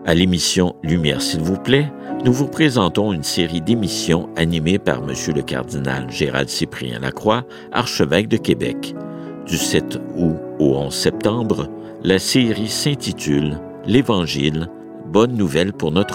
À l'émission Lumière s'il vous plaît, nous vous présentons une série d'émissions animées par M. le cardinal Gérald Cyprien Lacroix, archevêque de Québec. Du 7 août au 11 septembre, la série s'intitule « L'Évangile, bonne nouvelle pour notre temps ».